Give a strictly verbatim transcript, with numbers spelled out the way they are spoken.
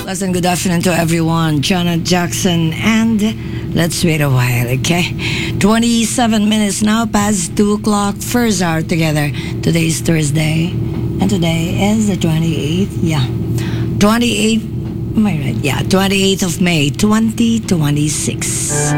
Pleasant good afternoon to everyone. Janet Jackson, and let's wait a while, okay? twenty-seven minutes now past two o'clock. First hour together. Today is Thursday, and today is the twenty-eighth. Yeah. twenty-eighth. Am I right? Yeah, twenty-eighth of May, twenty twenty-six.